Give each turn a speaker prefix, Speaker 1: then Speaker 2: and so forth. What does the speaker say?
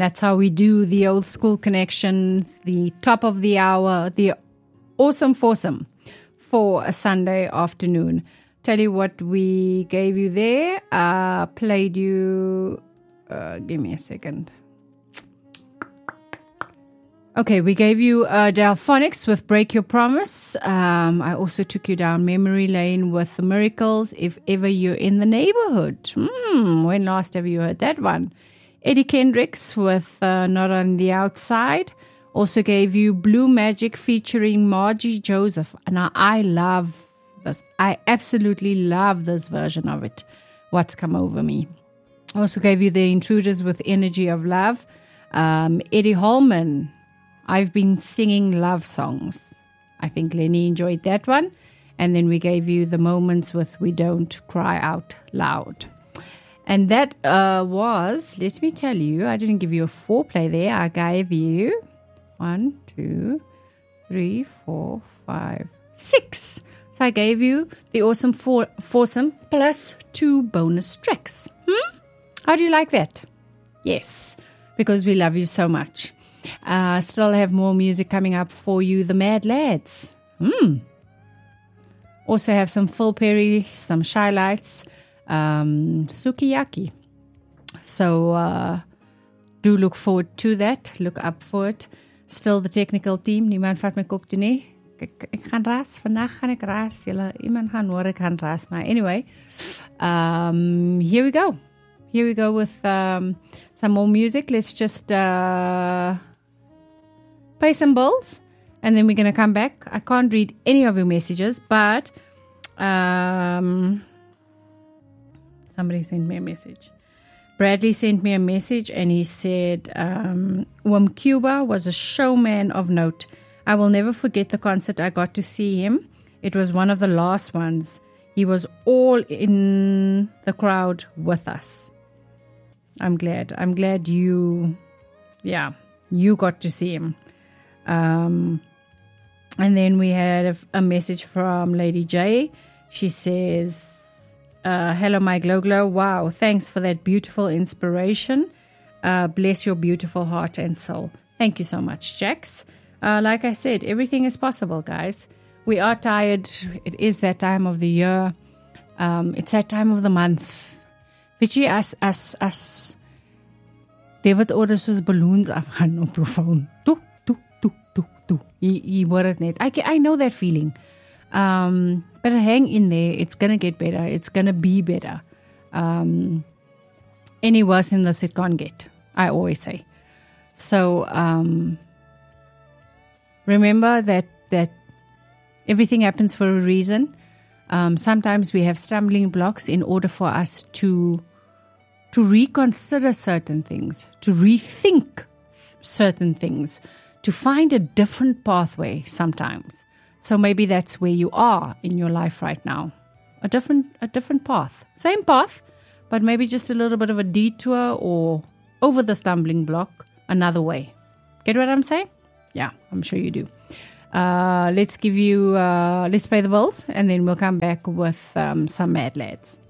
Speaker 1: that's how we do the old school connection, the top of the hour, the awesome foursome for a Sunday afternoon. Tell you what we gave you there. Played you, give me a second. Okay, we gave you Delphonics with Break Your Promise. I also took you down memory lane with The Miracles, If Ever You're in the Neighborhood. When last have you heard that one? Eddie Kendricks with Not on the Outside. Also gave you Blue Magic featuring Margie Joseph. Now, I love this. I absolutely love this version of it. What's Come Over Me. Also gave you The Intruders with Energy of Love. Eddie Holman, I've Been Singing Love Songs. I think Lenny enjoyed that one. And then we gave you The Moments with We Don't Cry Out Loud. And that was, let me tell you, I didn't give you a foreplay there. I gave you 1, 2, 3, 4, 5, 6. So I gave you the awesome foursome plus 2 bonus tracks. How do you like that? Yes, because we love you so much. Still have more music coming up for you. The Mad Lads. Also have some Phil Perry, some Shy Lights, Sukiyaki. So do look forward to that. Look up for it. Still the technical team. Niemand vat my kop toe nie. Ek gaan ras. Vandag gaan ek ras. Iemand gaan hoor ek gaan ras. Maar anyway, here we go. Here we go with some more music. Let's just pay some bills, and then we're going to come back. I can't read any of your messages, but somebody sent me a message. Bradley sent me a message, and he said, Cuba was a showman of note. I will never forget the concert I got to see him. It was one of the last ones. He was all in the crowd with us. I'm glad you got to see him. And then we had a message from Lady J. She says, hello, my Glow. Wow, thanks for that beautiful inspiration. Bless your beautiful heart and soul. Thank you so much, Jax. Like I said, everything is possible, guys. We are tired. It is that time of the year. It's that time of the month. Weet jy, as David orders soos balloons afgaan op jou phone. Toe. You hoor it net. I know that feeling. But hang in there. It's going to get better. It's going to be better. Any worse than this it can't get, I always say. So remember that everything happens for a reason. Sometimes we have stumbling blocks in order for us to reconsider certain things, to rethink certain things, to find a different pathway sometimes. So maybe that's where you are in your life right now. A different path. Same path, but maybe just a little bit of a detour or over the stumbling block another way. Get what I'm saying? Yeah, I'm sure you do. Let's pay the bills, and then we'll come back with some Mad Lads.